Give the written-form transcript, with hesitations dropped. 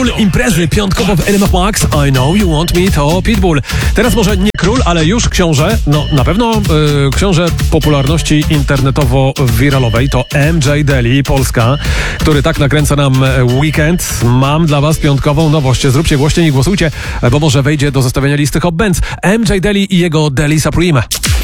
Imprezy piątkowo w RMF Max. I Know You Want Me to Pitbull. Teraz może nie król, ale już książę. No na pewno książę popularności internetowo-wiralowej to MJ Daly, Polska, który tak nakręca nam weekend. Mam dla was piątkową nowość. Zróbcie głośniej i głosujcie, bo może wejdzie do zestawienia listy Hot Bands. MJ Daly i jego Daly Supreme.